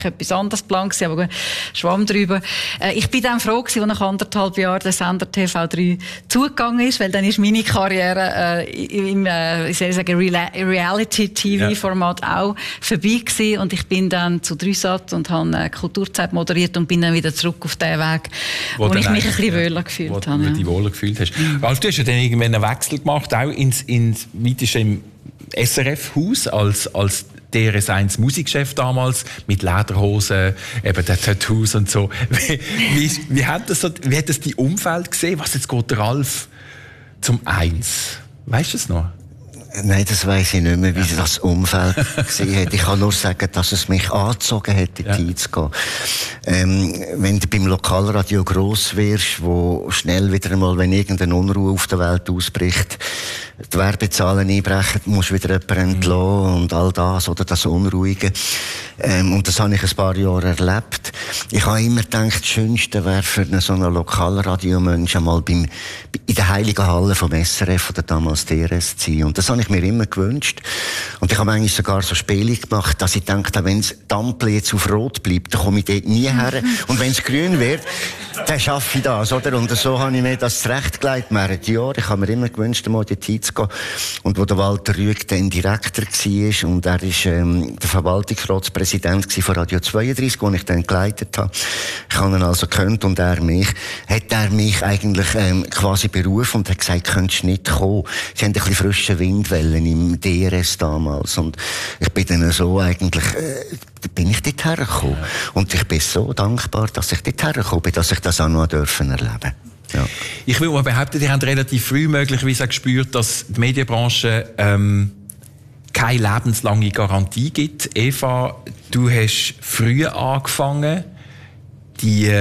etwas anderes Plan gewesen, aber gut, schwamm drüber. Ich bin dann froh gewesen, als nach 1,5 Jahren der Sender TV3 zugegangen ist, weil dann ist meine Karriere im Reality-TV-Format auch vorbei gewesen und ich bin dann zu Dreisat und habe Kulturzeit moderiert und bin dann wieder zurück auf den Weg, wo ich mich ein bisschen wohler gefühlt habe. Wo du dich wohler gefühlt hast. Ralf, du hast ja dann irgendwann einen Wechsel gemacht, auch ins im SRF-Haus als DRS1 Musikchef damals, mit Lederhosen, eben der Tattoos und so. Wie hat das die Umfeld gesehen? Was jetzt geht der Ralf zum Eins? Weißt du es noch? Nein, das weiss ich nicht mehr, wie das Umfeld gesehen hat. Ich kann nur sagen, dass es mich angezogen hat, in die zu gehen. Wenn du beim Lokalradio gross wirst, wo schnell wieder einmal, wenn irgendeine Unruhe auf der Welt ausbricht, die Werbezahlen einbrechen, musst du wieder jemanden entlassen und all das, oder das Unruhige. Und das habe ich ein paar Jahre erlebt. Ich habe immer gedacht, das Schönste wäre für so einen Lokalradiomensch einmal in der heiligen Halle vom SRF oder damals DRS zu sein. Und das habe ich mir immer gewünscht. Und ich habe eigentlich sogar so Spiele gemacht, dass ich dachte, wenn das Ampel jetzt auf Rot bleibt, dann komme ich dort nie her. Und wenn es grün wird, dann schaffe ich das, oder? Und so habe ich mir das zurechtgelegt während Jahren. Ich habe mir immer gewünscht, einmal dort hinzugehen. Und wo der Walter Rüegg dann Direktor war, und er war der Verwaltungsratspräsident von Radio 32, den ich dann geleitet habe. Ich habe ihn also gekannt und er mich. Hat er mich eigentlich quasi berufen und hat gesagt, könntest du nicht kommen. Sie haben ein bisschen frische Windwellen im DRS damals. Und ich bin dann so eigentlich, bin ich dort hergekommen. Ja. Und ich bin so dankbar, dass ich dort hergekommen bin, dass ich das auch noch erleben durfte. Ja. Ich will mal behaupten, ihr habt relativ früh möglicherweise gespürt, dass die Medienbranche keine lebenslange Garantie gibt. Eva, du hast früh angefangen, die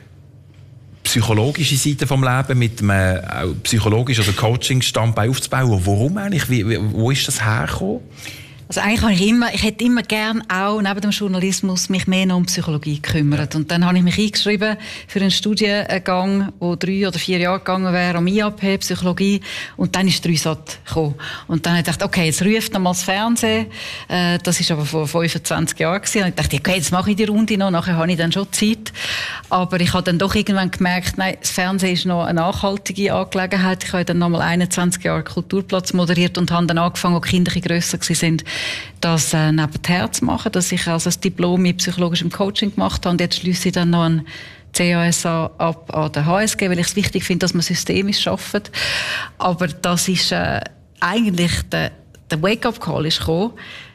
psychologische Seite des Lebens mit einem psychologischen oder Coaching-Standbein aufzubauen. Warum eigentlich? Wo ist das hergekommen? Also eigentlich habe ich hätte immer gern auch neben dem Journalismus mich mehr noch um Psychologie gekümmert. Und dann habe ich mich eingeschrieben für einen Studiengang, der 3 oder 4 Jahre gegangen wäre, am IAP, Psychologie. Und dann ist Dreisat gekommen. Und dann habe ich gedacht, okay, jetzt ruft noch mal das Fernsehen. Das war aber vor 25 Jahren gewesen. Und ich dachte, okay, jetzt mache ich die Runde noch, nachher habe ich dann schon Zeit. Aber ich habe dann doch irgendwann gemerkt, nein, das Fernsehen ist noch eine nachhaltige Angelegenheit. Ich habe dann noch mal 21 Jahre Kulturplatz moderiert und habe dann angefangen, als die Kinder grösser waren, das nebenher zu machen, dass ich also das Diplom in psychologischem Coaching gemacht habe und jetzt schliesse ich dann noch ein CASA ab an der HSG, weil ich es wichtig finde, dass man systemisch arbeitet. Aber das ist eigentlich der Wake-up-Call ist gekommen,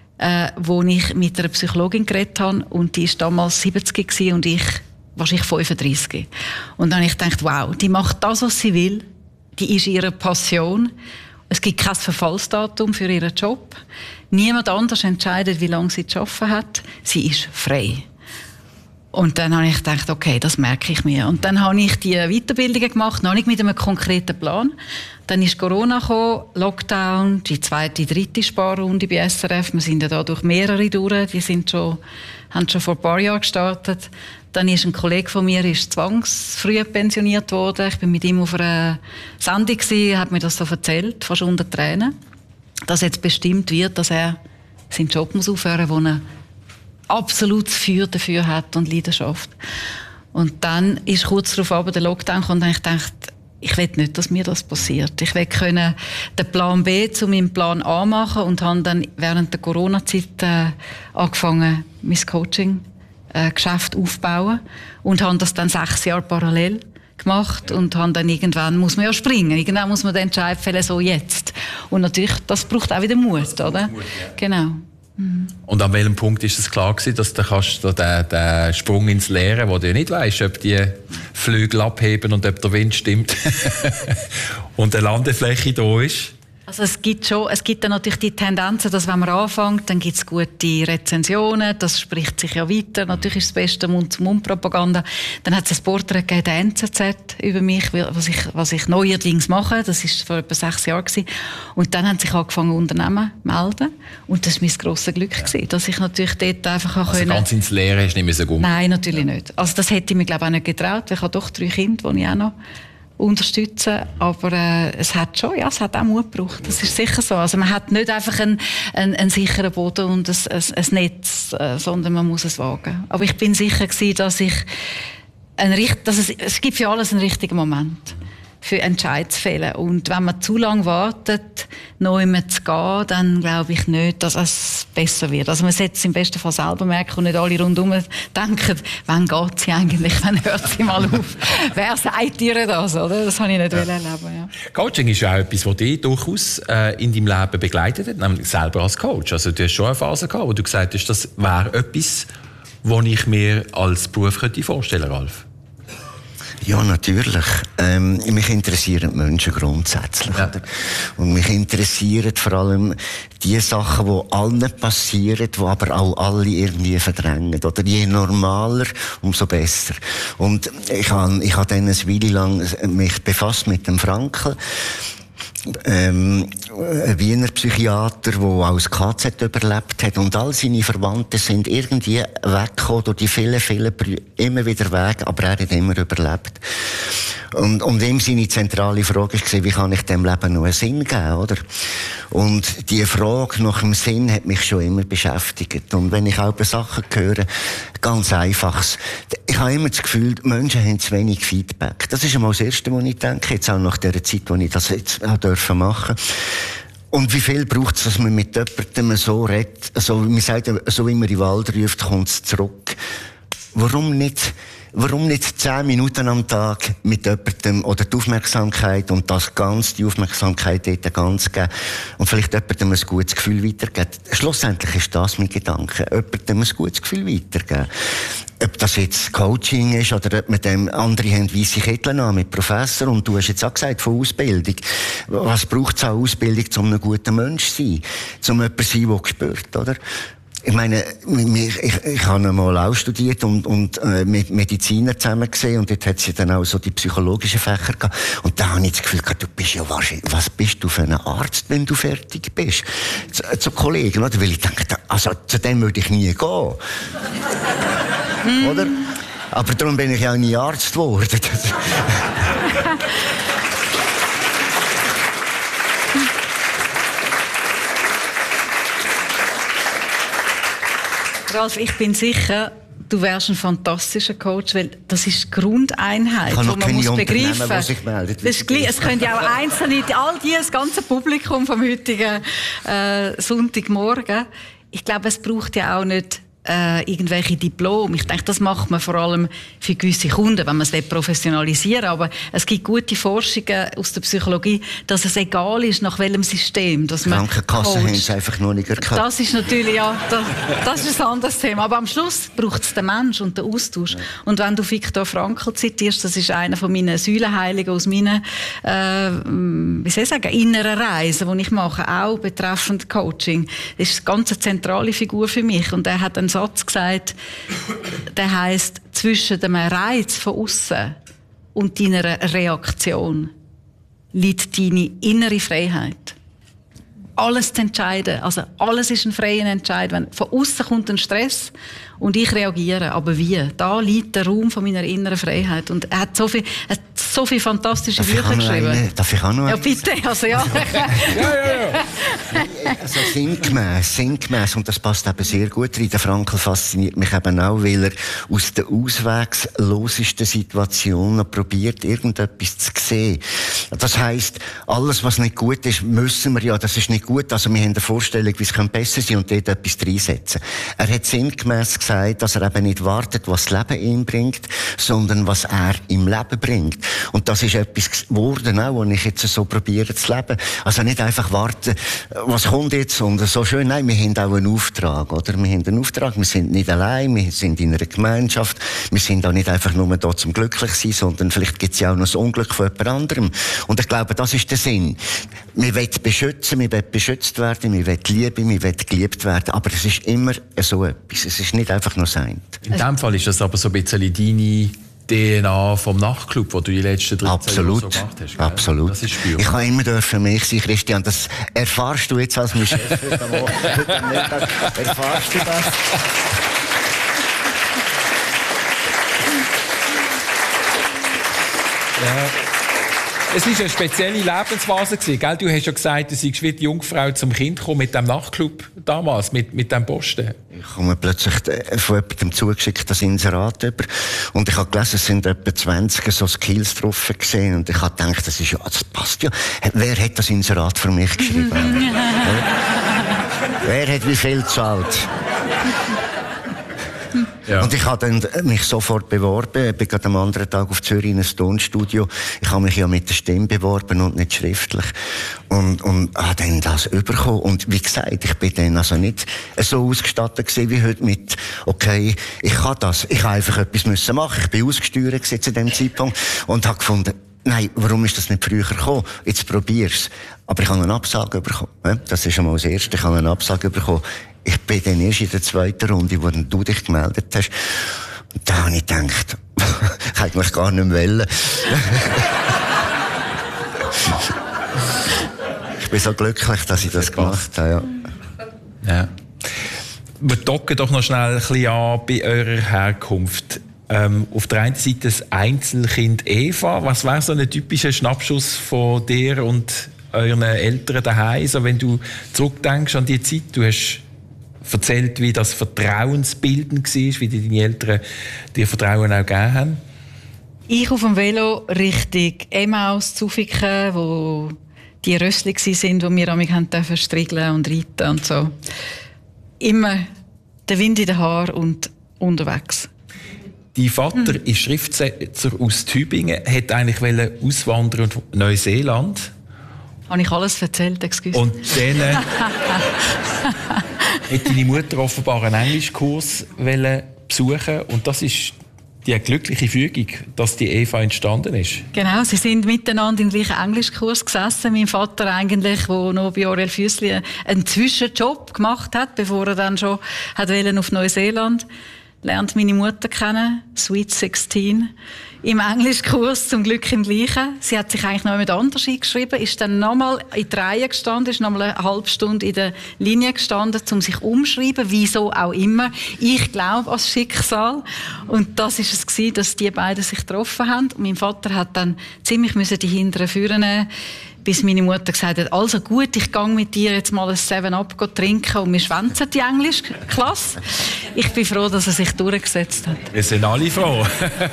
wo ich mit einer Psychologin geredet habe und die war damals 70 gewesen und ich wahrscheinlich 35. Und dann habe ich gedacht, wow, die macht das, was sie will, die ist ihre Passion. Es gibt kein Verfallsdatum für ihren Job. Niemand anders entscheidet, wie lange sie zu arbeiten hat. Sie ist frei. Und dann habe ich gedacht, okay, das merke ich mir. Und dann habe ich die Weiterbildungen gemacht, noch nicht mit einem konkreten Plan. Dann ist Corona gekommen, Lockdown, die 2., 3. Sparrunde bei SRF. Wir sind ja da durch mehrere durch. Die haben schon vor ein paar Jahren gestartet. Dann ist ein Kollege von mir zwangsfrüh pensioniert worden. Ich bin mit ihm auf einer Sendung gewesen, hat mir das so erzählt, fast unter Tränen, dass jetzt bestimmt wird, dass er seinen Job muss aufhören, wo er absolutes Feuer dafür hat und Leidenschaft. Und dann ist kurz darauf aber der Lockdown gekommen und ich dachte, ich will nicht, dass mir das passiert. Ich will können den Plan B zu meinem Plan A machen und habe dann während der Corona-Zeit angefangen, mein Coaching-Geschäft aufzubauen und habe das dann 6 Jahre parallel gemacht und habe dann irgendwann muss man ja springen. Irgendwann muss man den Entscheid fällen, so jetzt. Und natürlich, das braucht auch wieder Mut, oder? Mut, ja. Genau. Und an welchem Punkt ist es klar gewesen, dass du den Sprung ins Leere, wo du ja nicht weißt, ob die Flügel abheben und ob der Wind stimmt und eine Landefläche da ist? Also es gibt dann natürlich die Tendenzen, dass wenn man anfängt, dann gibt es gute Rezensionen, das spricht sich ja weiter. Natürlich ist das beste Mund-zu-Mund-Propaganda. Dann hat es ein Porträt gegeben, der NZZ, über mich, was ich neuerdings mache. Das war vor etwa 6 Jahren gewesen. Und dann haben sich angefangen, Unternehmen zu melden. Und das war mein grosses Glück gewesen, dass ich natürlich dort einfach auch also ganz ins Leere hast du nicht mehr so gut. Nein, natürlich nicht. Also das hätte ich mir, glaube ich, auch nicht getraut. Ich habe doch 3 Kinder, die ich auch noch unterstützen. Aber es hat auch Mut gebraucht. Das ist sicher so. Also man hat nicht einfach einen sicheren Boden und ein Netz, sondern man muss es wagen. Aber ich bin sicher gewesen, dass es gibt für alles einen richtigen Moment für Entscheid zu fällen. Und wenn man zu lange wartet, noch immer zu gehen, dann glaube ich nicht, dass es besser wird. Also man sollte es im besten Fall selber merken und nicht alle rundherum denken, wann geht sie eigentlich, wann hört sie mal auf? Wer sagt ihr das, oder? Das habe ich nicht erleben. Ja. Coaching ist ja auch etwas, das dich durchaus in deinem Leben begleitet hat, nämlich selber als Coach. Also du hast schon eine Phase gehabt, wo du gesagt hast, das wäre etwas, was ich mir als Beruf vorstellen könnte, Ralf. Ja, natürlich. Mich interessieren Menschen grundsätzlich. Ja. Oder? Und mich interessieren vor allem die Sachen, die allen passieren, die aber auch alle irgendwie verdrängen. Oder je normaler, umso besser. Und ich habe dann eine Weile lang mich befasst mit dem Frankl. Ein Wiener Psychiater, der als KZ überlebt hat, und all seine Verwandten sind irgendwie weggekommen durch die vielen immer wieder weg, aber er hat immer überlebt. Und ihm seine zentrale Frage war, wie kann ich dem Leben noch einen Sinn geben, oder? Und die Frage nach dem Sinn hat mich schon immer beschäftigt. Und wenn ich auch über Sachen höre, ganz einfaches. Ich habe immer das Gefühl, die Menschen haben zu wenig Feedback. Das ist einmal das Erste, was ich denke, jetzt auch nach dieser Zeit, wo ich das jetzt auch machen durfte. Und wie viel braucht es, dass man mit jemandem so redet, also, man sagt, so wie man in den Wald ruft, kommt es zurück. Warum nicht 10 Minuten am Tag mit jemandem oder die Aufmerksamkeit und die Aufmerksamkeit dort ganz geben und vielleicht jemandem ein gutes Gefühl weitergeben. Schlussendlich ist das mein Gedanke. Jemandem ein gutes Gefühl weitergeben. Ob das jetzt Coaching ist oder ob mit dem andere haben weisse Kittel an mit Professor, und du hast jetzt auch gesagt von Ausbildung. Was braucht es an Ausbildung, um ein guter Mensch zu sein? Um jemand zu sein, der spürt, oder? Ich meine, ich habe mal auch studiert und mit Medizinern zusammen gesehen, und dort hat sie dann auch so die psychologischen Fächer gehabt. Und da habe ich das Gefühl gehabt, du bist ja wahrscheinlich, was bist du für ein Arzt, wenn du fertig bist? Zu Kollegen, oder? Weil ich denke, also zu dem würde ich nie gehen. Oder? Aber darum bin ich ja auch nie Arzt geworden. Ralf, ich bin sicher, du wärst ein fantastischer Coach, weil das ist die Grundeinheit, die man muss begreifen. Es können ja auch Einzelne, das ganze Publikum vom heutigen Sonntagmorgen. Ich glaube, es braucht ja auch nicht irgendwelche Diplome. Ich denke, das macht man vor allem für gewisse Kunden, wenn man es professionalisieren will. Aber es gibt gute Forschungen aus der Psychologie, dass es egal ist, nach welchem System, dass man Krankenkassen haben es einfach noch nicht erkannt. Das ist natürlich, das ist ein anderes Thema. Aber am Schluss braucht es den Mensch und den Austausch. Ja. Und wenn du Viktor Frankl zitierst, das ist einer von meinen Säulenheiligen aus meinen, inneren Reisen, die ich mache, auch betreffend Coaching. Das ist eine ganz zentrale Figur für mich. Und er hat einen Satz gesagt, der heisst, zwischen dem Reiz von außen und deiner Reaktion liegt deine innere Freiheit. Alles zu entscheiden, also alles ist ein freier Entscheid. Wenn von außen kommt ein Stress und ich reagiere, aber wie? Da liegt der Raum von meiner inneren Freiheit. Und er hat so viele fantastische Bücher geschrieben. Darf ich auch noch? Ja, bitte, also ja. Also sinngemäss, und das passt eben sehr gut rein. Der Frankl fasziniert mich eben auch, weil er aus den ausweglosesten Situationen probiert, irgendetwas zu sehen. Das heisst, alles, was nicht gut ist, müssen wir das ist nicht gut, also wir haben eine Vorstellung, wie es besser sein könnte, und dort etwas reinsetzen. Er hat sinngemäss gesagt, dass er eben nicht wartet, was das Leben ihm bringt, sondern was er im Leben bringt. Und das ist etwas geworden, auch, wo ich jetzt so probiere zu leben. Also nicht einfach warten, was kommt jetzt, und so schön. Nein, wir haben auch einen Auftrag, oder? Wir haben einen Auftrag, wir sind nicht allein, wir sind in einer Gemeinschaft, wir sind auch nicht einfach nur da zum glücklich sein, sondern vielleicht gibt es ja auch noch das Unglück von jemand anderem. Und ich glaube, das ist der Sinn. Wir wollen beschützen, wir wollen beschützt werden, wir wollen lieben, wir wollen geliebt werden, aber es ist immer so etwas. Es ist nicht einfach nur sein. In diesem Fall ist das aber so ein bisschen deine DNA vom Nachtclub, wo du die letzten 13 Jahre so gemacht hast. Gell? Absolut. Das ist spürbar. Ich kann immer dürfen mich sein, Christian. Das erfahrst du jetzt als mein Chef heute Mittag. Erfahrst du das? Ja. Es war eine spezielle Lebensphase gewesen, gell? Du hast ja gesagt, du seist wie die Jungfrau zum Kind gekommen mit dem Nachtclub damals, mit dem Posten. Ich komme plötzlich von jemandem zugeschickt, das Inserat über. Und ich habe gelesen, es sind etwa 20 so Skills drauf gesehen. Und ich habe gedacht, das passt ja. Wer hat das Inserat für mich geschrieben? Wer hat wie viel gezahlt? Ja. Und ich habe dann mich sofort beworben. Ich bin gerade am anderen Tag auf Zürich in ein Tonstudio. Ich habe mich ja mit der Stimme beworben und nicht schriftlich. Und habe dann das bekommen. Und wie gesagt, ich bin dann also nicht so ausgestattet gewesen wie heute mit, okay, ich kann das. Ich habe einfach etwas müssen machen. Ich bin ausgesteuert zu dem Zeitpunkt und habe gefunden, nein, warum ist das nicht früher gekommen? Jetzt probier's. Aber ich habe eine Absage bekommen. Das ist schon mal das Erste. Ich habe eine Absage bekommen. Ich bin dann erst in der zweiten Runde, wo du dich gemeldet hast. Und da habe ich gedacht, ich hätte mich gar nicht mehr wollen. Ich bin so glücklich, dass ich das gemacht habe. Ja. Wir docken doch noch schnell ein bisschen an bei eurer Herkunft. Auf der einen Seite das Einzelkind Eva. Was wäre so ein typischer Schnappschuss von dir und euren Eltern daheim? So, wenn du zurückdenkst an die Zeit, du hast erzählt, wie das vertrauensbildend war, wie deine Eltern dir Vertrauen auch gegeben haben. Ich auf dem Velo Richtung Emmaus, Zufiken, wo die Rössli waren, wo wir am striegeln und reiten und so. Immer der Wind in den Haaren und unterwegs. Dein Vater ist Schriftsetzer aus Tübingen, wollte eigentlich auswandern auf Neuseeland. Habe ich alles erzählt, excuse. Und dann hat deine Mutter offenbar einen Englischkurs besuchen und das ist die glückliche Fügung, dass die Eva entstanden ist. Genau, sie sind miteinander im gleichen Englischkurs gesessen. Mein Vater eigentlich, der noch bei Aurel Füssli einen Zwischenjob gemacht hat, bevor er dann schon auf Neuseeland lernt meine Mutter kennen, Sweet 16, im Englischkurs, zum Glück im Gleichen. Sie hat sich eigentlich noch jemand anders eingeschrieben, ist dann nochmal in die Reihe gestanden, ist nochmal eine halbe Stunde in der Linie gestanden, um sich umschreiben, wieso auch immer. Ich glaube an das Schicksal. Und das war es gewesen, dass die beiden sich getroffen haben. Und mein Vater hat dann ziemlich die Hinteren führen nehmen, bis meine Mutter gesagt hat, also gut, ich gehe mit dir jetzt mal ein 7-Up trinken und wir schwänzen die Englischklasse. Ich bin froh, dass er sich durchgesetzt hat. Wir sind alle froh.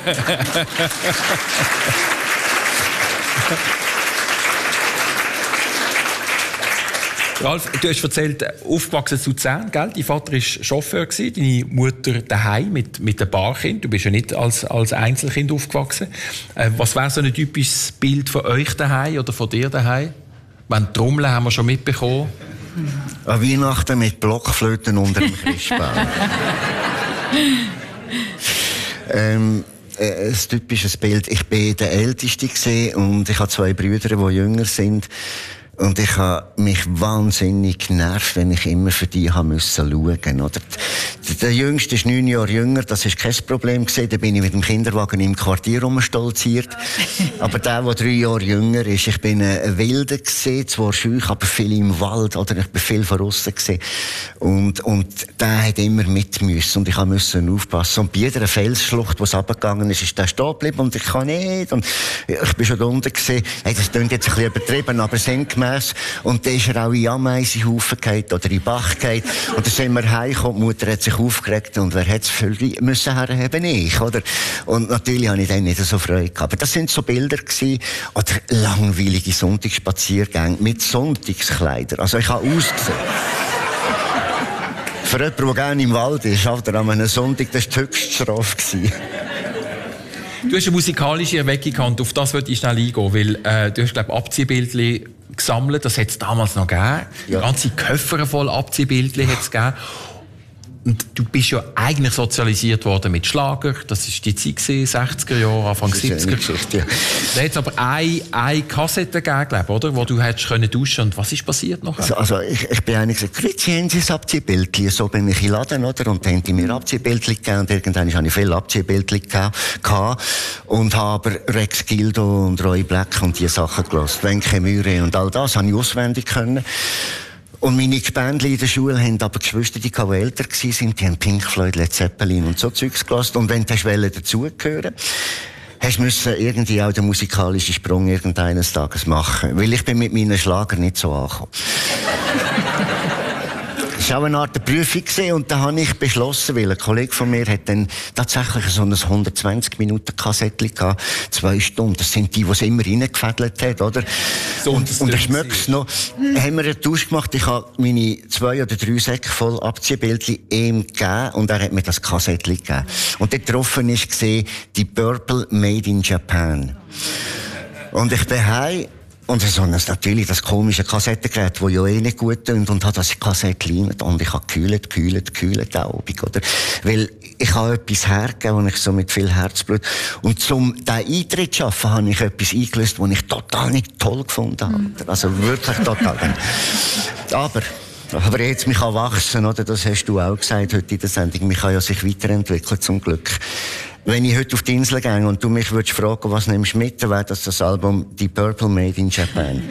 Ralf, du hast erzählt, aufgewachsen zu Luzern, gell? Dein Vater war Chauffeur, deine Mutter daheim mit dem Barkind. Du bist ja nicht als Einzelkind aufgewachsen. Was wäre so ein typisches Bild von euch daheim oder von dir daheim? Die Trommeln haben wir schon mitbekommen. An Weihnachten mit Blockflöten unter dem Christbaum. Ein typisches Bild. Ich bin der Älteste und ich habe 2 Brüder, die jünger sind. Und ich habe mich wahnsinnig genervt, wenn ich immer für die schauen musste. Oder? Der Jüngste ist 9 Jahre jünger, das ist kein Problem gewesen. Da bin ich mit dem Kinderwagen im Quartier rumstolziert. Aber der 3 Jahre jünger ist, ich bin ein Wilder gewesen, zwar schüch, aber viel im Wald, oder ich bin viel von aussen gewesen. Und der hat immer mit müssen, und ich musste aufpassen. Und bei jeder Felsschlucht, wo es runtergegangen ist der stehen geblieben, und ich kann nicht. Und ich bin schon da unten gewesen. Hey, das klingt jetzt ein bisschen übertrieben, aber sinngemäß. Und dann ist er auch in Ameisenhaufen gefallen oder in den Bach gefallen. Und dann sind wir heimgekommen, die Mutter hat sich aufgeregt, und wer hat es für müssen herheben? Ich, oder? Und natürlich habe ich dann nicht so Freude gehabt. Aber das sind so Bilder gewesen, oder langweilige Sonntagsspaziergänge mit Sonntagskleidern. Also ich habe ausgesehen. Für jemanden, der gerne im Wald ist, oder an einem Sonntag, das war die Höchststrafe gewesen. Du hast eine musikalische Erweckung gehabt, auf das wollte ich schnell eingehen, weil du hast, glaube ich, Abziehbildchen gesammelt, das hat es damals noch gegeben. Ja. Ganze Köffer voll Abziehbildchen hat es gegeben. Und du bist ja eigentlich sozialisiert worden mit Schlager, das war die Zeit, 60er Jahre, Anfang 70er. Ja. Da hat es aber eine Kassette gegeben, oder, wo du hättest können duschen. Und was ist passiert nachher? Also ich bin eigentlich gesagt, Grüezi, haben Sie ein Abziehbildchen? So bin ich in Laden, oder? Und dann haben die mir Abziehbildchen gegeben, und irgendwann hatte ich viele Abziehbildchen gehabt, und habe aber Rex Gildo und Roy Black und diese Sachen gehört. Wenke Mühre und all das habe ich auswendig können. Und meine Gebändchen in der Schule haben aber Geschwister, die älter waren, die haben Pink Floyd, Led Zeppelin und so Zeugs gehört. Und wenn du dazugehören, hast müssen irgendwie auch den musikalischen Sprung irgendeines Tages machen. Weil ich bin mit meinen Schlager nicht so angekommen. Das war auch eine Art Prüfung und da habe ich beschlossen, weil ein Kollege von mir hat dann tatsächlich so ein 120-Minuten-Kassettchen gehabt, 2 Stunden. Das sind die es immer reingefädelt hat, oder? So, und ich schmeckt's noch. Haben wir einen Tausch gemacht, ich habe meine 2 oder 3 Säcke voll Abziehbildchen ihm gegeben und er hat mir das Kassettchen gegeben. Und dort drauf war die Purple Made in Japan. Und ich bin heim. Und so natürlich das komische Kassettengerät, das ja eh nicht gut tönt, und hat das Kassettchen und ich habe gekühlt Abend, oder? Weil ich habe etwas hergegeben, und ich so mit viel Herzblut. Und zum diesen Eintritt zu schaffen, habe ich etwas eingelöst, das ich total nicht toll gefunden habe. Also wirklich total. Aber jetzt mich kann wachsen, oder? Das hast du auch gesagt heute in der Sendung. Mich kann ja sich weiterentwickeln, zum Glück. Wenn ich heute auf die Insel gehe und du mich würdest fragen, was nimmst du mit, dann wäre das Album «Die Purple Made in Japan».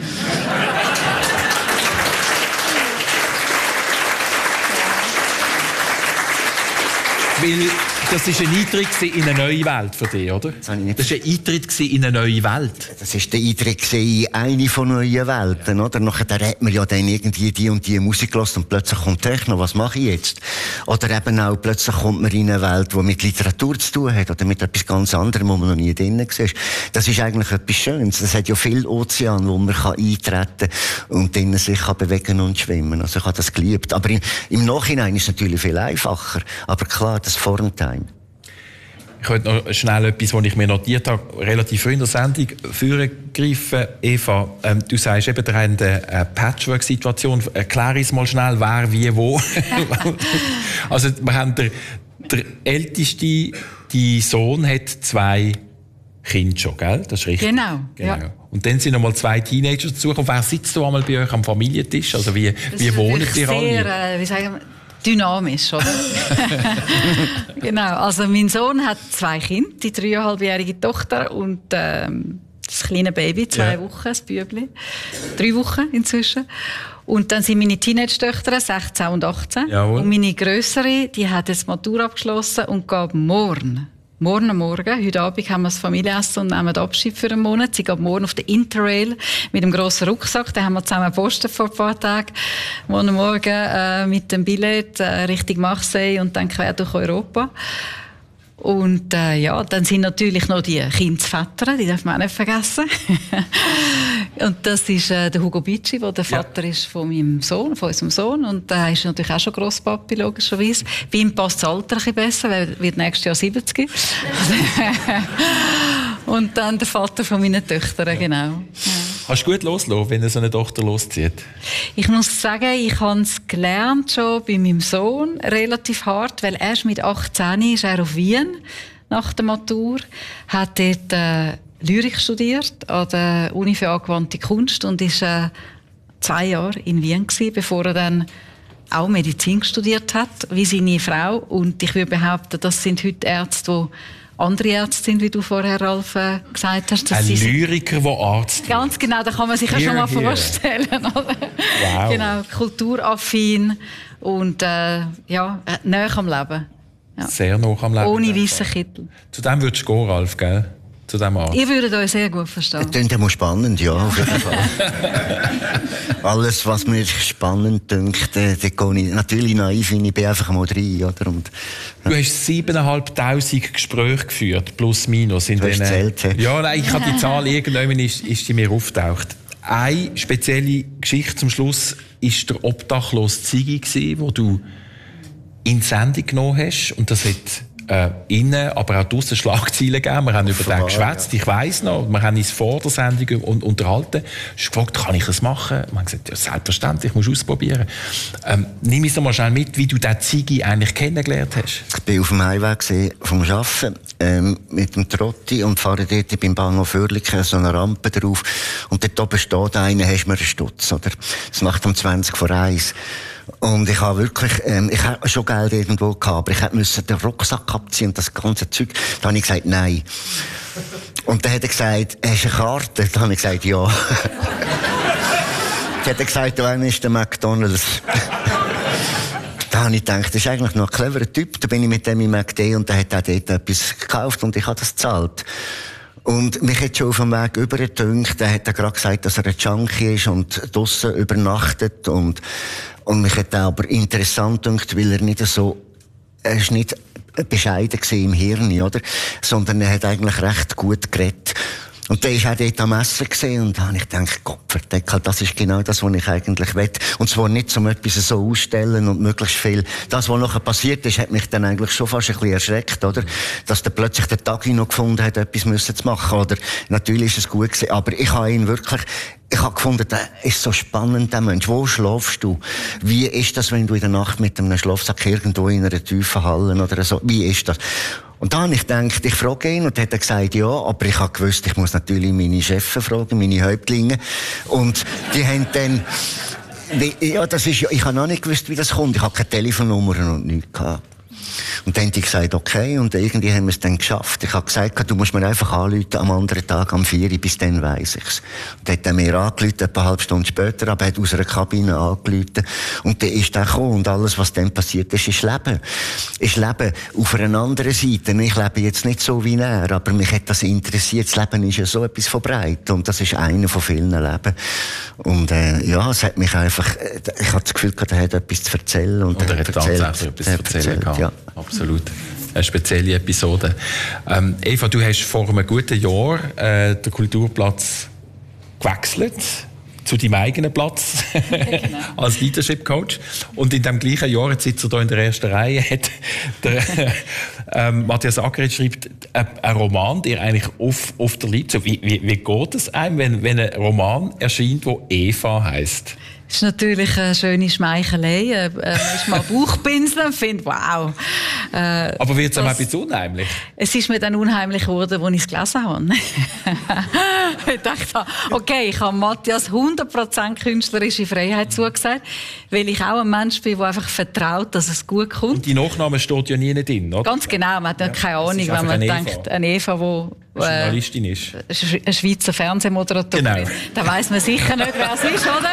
Weil das war ein Eintritt in eine neue Welt für dich, oder? Das war ein Eintritt in eine neue Welt. Das war der Eintritt in eine von neuen Welten, oder? Nachher hat man ja dann irgendwie die und die Musik gehört und plötzlich kommt Techno, was mache ich jetzt? Oder eben auch, plötzlich kommt man in eine Welt, die mit Literatur zu tun hat, oder mit etwas ganz anderem, wo man noch nie drin war. Das ist eigentlich etwas Schönes. Es hat ja viel Ozean, wo man eintreten kann und drinnen sich bewegen und schwimmen. Also ich habe das geliebt. Aber im Nachhinein ist es natürlich viel einfacher. Aber klar, das Formtime. Ich wollte noch schnell etwas, was ich mir notiert habe, relativ früh in der Sendung vorgreifen. Eva, du sagst eben, ihr habt eine Patchwork-Situation. Erklär uns mal schnell, wer, wie, wo. Also, wir haben der älteste, dein Sohn hat 2 Kinder schon, gell? Das ist richtig. Genau. Ja. Und dann sind noch mal 2 Teenager dazu. Und wer sitzt du einmal bei euch am Familientisch? Also, wie wohnen die alle? Sehr, wie sagen wir, dynamisch, oder? Genau, also mein Sohn hat 2 Kinder, die 3,5-jährige Tochter und das kleine Baby, 2 Wochen, das Bübli. 3 Wochen inzwischen. Und dann sind meine Teenage-Töchter 16 und 18. Jawohl. Und meine Grössere, die hat jetzt Matur abgeschlossen und geht morgen Morgen, heute Abend haben wir das Familienessen und nehmen Abschied für einen Monat. Sie geht morgen auf den Interrail mit dem grossen Rucksack. Den haben wir zusammen gepostet vor ein paar Tagen. Morgen mit dem Billett Richtung Marseille und dann quer durch Europa. Und dann sind natürlich noch die Kindsväter, die darf man auch nicht vergessen. Und das ist der Hugo Bicci, der der Vater ist von meinem Sohn, von unserem Sohn. Und der ist natürlich auch schon Grosspapi, logischerweise. Bei ihm passt das Alter ein bisschen besser, weil er wird nächstes Jahr 70. Und dann der Vater von meinen Töchtern, genau. Ja. Kannst du gut loslassen, wenn er so eine Tochter loszieht? Ich muss sagen, ich habe es gelernt schon bei meinem Sohn relativ hart, weil erst mit 18 ist er auf Wien nach der Matur, hat dort Lyrik studiert an der Uni für angewandte Kunst und ist 2 Jahre in Wien gewesen, bevor er dann auch Medizin studiert hat, wie seine Frau. Und ich würde behaupten, das sind heute Ärzte, die andere Ärzte sind, wie du vorher, Ralf, gesagt hast. Ein Lyriker, der Arzt wird. Ganz genau, da kann man sich ja schon mal vorstellen. Oder? Wow. Genau, kulturaffin und näher am Leben. Ja. Sehr nah am Leben. Ohne weißen Kittel. Zu dem würdest du gehen, Ralf, gell? Zu dem Arzt. Ihr würdet euch sehr gut verstehen. Das klingt ja spannend, ja, auf jeden Fall. Alles, was mir spannend dünkt, da gehe ich natürlich naiv, ich bin einfach mal rein, oder? Und, Du hast 7'500 Gespräche geführt, plus minus. Du hast gezählt, ja, nein, ich habe die Zahl, irgendwann ist die mir aufgetaucht. Eine spezielle Geschichte zum Schluss war der obdachlose Ziggy, wo du in die Sendung genommen hast. Und das hat innen, aber auch draussen Schlagzeilen gegeben. Wir haben über den geschwätzt, ich weiss noch. Wir haben uns vor der Sendung unterhalten. Du hast gefragt, kann ich das machen? Wir haben gesagt, ja, selbstverständlich, musst du ausprobieren. Nimm uns doch mal schnell mit, wie du den Ziggy eigentlich kennengelernt hast. Ich war auf dem Heimweg vom Arbeiten mit dem Trotti und fahre dort beim Bahnhof Oerlikon so eine Rampe drauf. Und dort oben steht einer, hast mir einen Stutz, oder? Das macht um 20 vor 1. Und ich habe wirklich, ich habe schon Geld irgendwo gehabt, aber ich musste den Rucksack abziehen und das ganze Zeug. Da habe ich gesagt, nein. Und dann hat er gesagt, hast du eine Karte? Da habe ich gesagt, ja. Dann hat er gesagt, da ist der McDonald's. Da habe ich gedacht, das ist eigentlich noch ein cleverer Typ. Da bin ich mit dem in McD und der hat auch dort etwas gekauft und ich habe das gezahlt. Und mich hat schon auf dem Weg übergedünkt, er hat gerade gesagt, dass er ein Junkie ist und draussen übernachtet und mich hat aber interessant gedünkt, weil er nicht so, er ist nicht bescheiden im Hirn, oder? Sondern er hat eigentlich recht gut geredet. Und der war auch dort am Essen gesehen und da habe ich gedacht, Gottverdeckel, das ist genau das, was ich eigentlich will. Und zwar nicht, um etwas so auszustellen und möglichst viel. Das, was nachher passiert ist, hat mich dann eigentlich schon fast ein bisschen erschreckt, oder? Dass der plötzlich den Tagi noch gefunden hat, etwas zu machen, oder? Natürlich ist es gut gewesen, aber ich habe ihn wirklich, ich habe gefunden, der ist so spannend, der Mensch. Wo schlafst du? Wie ist das, wenn du in der Nacht mit einem Schlafsack irgendwo in einer tiefen Halle oder so? Wie ist das? Und da habe ich gedacht, ich frage ihn, und er hat gesagt, ja, aber ich habe gewusst, ich muss natürlich meine Chefs fragen, meine Häuptlinge. Und die haben dann, ja, das ist, ich habe noch nicht gewusst, wie das kommt. Ich habe keine Telefonnummer und nichts gehabt. Und dann haben die gesagt, okay, und irgendwie haben wir es dann geschafft. Ich habe gesagt, du musst mir einfach anrufen am anderen Tag, am 4 Uhr, bis dann weiss ich's. Und dann hat er mir angerufen, etwa eine halbe Stunde später, aber er hat aus einer Kabine angerufen. Und dann ist er gekommen, und alles, was dann passiert ist, ist Leben. Ist Leben auf einer anderen Seite. Ich lebe jetzt nicht so wie er, aber mich hat das interessiert. Das Leben ist ja so etwas von breit, und das ist einer von vielen Leben. Und, ja, es hat mich einfach, ich habe das Gefühl, er hat etwas zu erzählen. Und er hat tatsächlich etwas zu erzählen gehabt. Ja. Absolut. Eine spezielle Episode. Eva, du hast vor einem guten Jahr den Kulturplatz gewechselt zu deinem eigenen Platz genau. Als Leadership Coach. Und in dem gleichen Jahr, jetzt sitzt er hier in der ersten Reihe, hat der Matthias Ackeret schreibt einen Roman, der eigentlich auf der Lied. So, wie geht es einem, wenn ein Roman erscheint, der Eva heisst? Das ist natürlich eine schöne Schmeichelei. Man ist mal Bauchpinseln und findet, wow. Aber wird es einem ein bisschen unheimlich? Es ist mir dann unheimlich geworden, als ich es gelesen habe. Ich dachte, okay, ich habe Matthias 100% künstlerische Freiheit zugesagt, weil ich auch ein Mensch bin, der einfach vertraut, dass es gut kommt. Und die Nachname steht ja nie drin, oder? Ganz genau, man hat keine Ahnung, wenn man denkt, eine Eva, die Journalistin ist. Eine Schweizer Fernsehmoderatorin. Genau. Da weiss man sicher nicht, wer es ist, oder?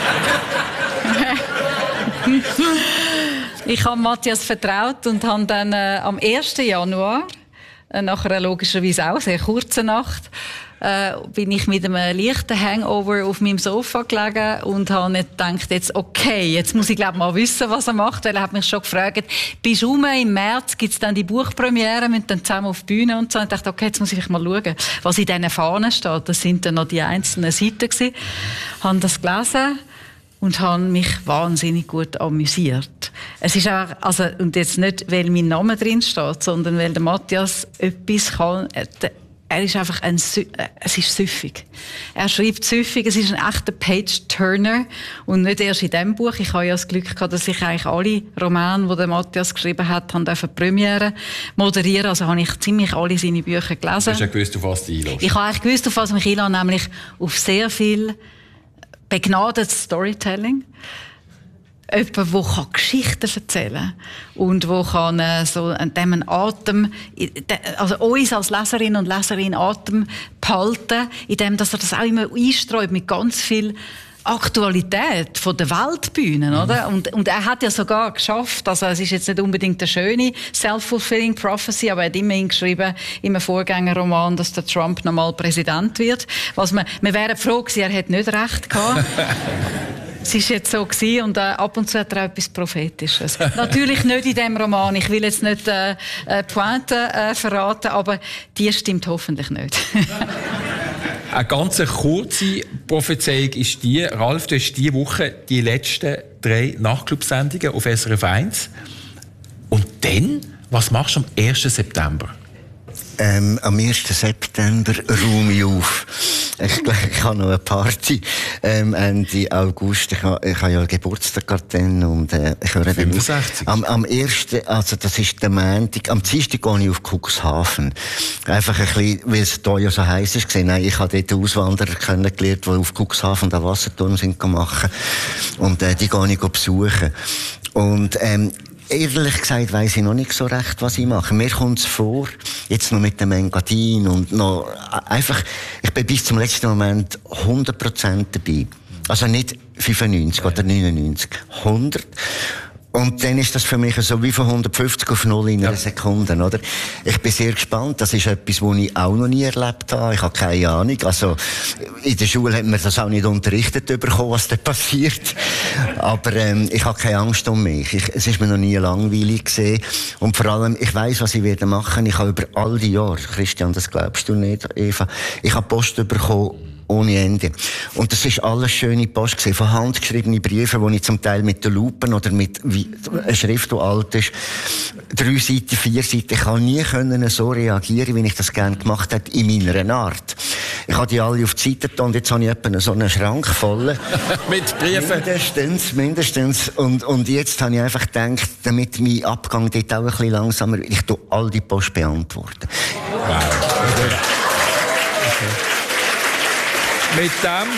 Ich habe Matthias vertraut und habe dann am 1. Januar, nach einer logischerweise auch sehr kurzen Nacht, bin ich mit einem leichten Hangover auf meinem Sofa gelegen und habe nicht gedacht, jetzt muss ich glaube mal wissen, was er macht, weil er hat mich schon gefragt, bist du im März, gibt es dann die Buchpremiere, müssen dann zusammen auf die Bühne und so. Und ich dachte, okay, jetzt muss ich mal schauen, was in diesen Fahnen steht. Das sind dann noch die einzelnen Seiten gewesen. Habe das gelesen und habe mich wahnsinnig gut amüsiert. Es ist auch, also, und jetzt nicht, weil mein Name drin steht, sondern weil der Matthias etwas kann. Er ist einfach es ist süffig. Er schreibt süffig, es ist ein echter Page-Turner. Und nicht erst in diesem Buch. Ich habe ja das Glück gehabt, dass ich eigentlich alle Romane, die der Matthias geschrieben hat, Premiere moderieren. Also habe ich ziemlich alle seine Bücher gelesen. Du hast ja gewusst, auf was du einlässt. Ich habe eigentlich gewusst, auf was ich mich einlasse, nämlich auf sehr viel begnadetes Storytelling. Jemand, der Geschichten erzählen kann und der so einen Atem, also uns als Leserin und Leserin Atem behalten, indem dass er das auch immer einstreut mit ganz viel Aktualität von der Weltbühne, oder? Und er hat ja sogar geschafft, also es ist jetzt nicht unbedingt eine schöne self-fulfilling prophecy, aber er hat immerhin geschrieben, in einem Vorgängerroman, dass der Trump nochmal Präsident wird. Wir wären froh gewesen, er hätte nicht recht gehabt. Es war jetzt so gewesen, und ab und zu hat er auch etwas Prophetisches. Natürlich nicht in diesem Roman. Ich will jetzt nicht Pointe verraten, aber die stimmt hoffentlich nicht. Eine ganz kurze Prophezeiung ist die, Ralf, du hast diese Woche die letzten 3 Nachtclub-Sendungen auf SRF 1. Und dann, was machst du am 1. September? Am 1. September räume ich auf. Ich habe noch eine Party Ende August. Ich habe ja Geburtstag dann und ich höre 65. Am 1., also das ist der Montag, am Dienstag gehe ich auf Cuxhaven. Einfach ein bisschen, weil es hier ja so heiß ist. Nein, ich habe dort Auswanderer kennengelernt, die auf Cuxhaven den Wasserturm sind machen. Und die gehe ich besuchen. Und ehrlich gesagt weiss ich noch nicht so recht, was ich mache. Mir kommt es vor, jetzt noch mit dem Engadin und noch einfach, ich bin bis zum letzten Moment 100% dabei. Also nicht 95 oder 99, 100. Und dann ist das für mich so wie von 150 auf 0 in einer Sekunde, oder? Ich bin sehr gespannt. Das ist etwas, was ich auch noch nie erlebt habe. Ich habe keine Ahnung. Also, in der Schule hat man das auch nicht unterrichtet bekommen, was da passiert. Aber, ich habe keine Angst um mich. Es ist mir noch nie langweilig gewesen. Und vor allem, ich weiss, was ich werde machen. Ich habe über all die Jahre, Christian, das glaubst du nicht, Eva, ich habe Post bekommen, ohne Ende. Und das ist alles schöne Post gewesen, von handgeschriebene Briefe, die ich zum Teil mit der Lupe oder mit einer Schrift, die alt ist, 3 Seiten, 4 Seiten, ich kann nie können so reagieren, wie ich das gerne gemacht habe, in meiner Art. Ich habe die alle auf die Seite getan und jetzt habe ich etwa so einen Schrank voll. Mit Briefen? Mindestens. Und jetzt habe ich einfach gedacht, damit mein Abgang dort auch ein bisschen langsamer, ich tue all die Post beantworten. Wow. Okay. Mit dem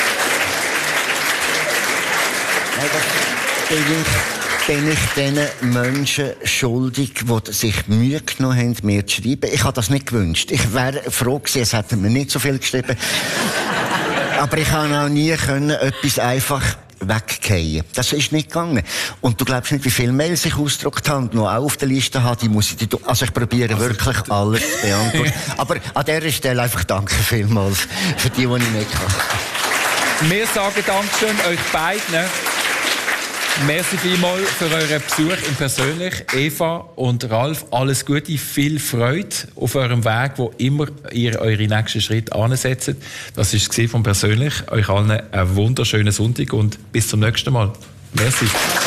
bin ich diesen Menschen schuldig, die sich Mühe genommen haben, mir zu schreiben. Ich habe das nicht gewünscht. Ich wäre froh gewesen, es hätten mir nicht so viel geschrieben. Aber ich habe auch nie etwas einfach weggehen. Das ist nicht gegangen. Und du glaubst nicht, wie viele Mails ich ausgedruckt habe, noch auch auf der Liste habe, die muss ich, also ich probiere wirklich alles zu beantworten. Aber an dieser Stelle einfach danke vielmals für die ich nicht kann. Wir sagen Dankeschön euch beiden. Merci vielmals für euren Besuch im Persönlich. Eva und Ralf, alles Gute, viel Freude auf eurem Weg, wo immer ihr eure nächsten Schritte ansetzt. Das war es vom Persönlich. Euch allen einen wunderschönen Sonntag und bis zum nächsten Mal. Merci.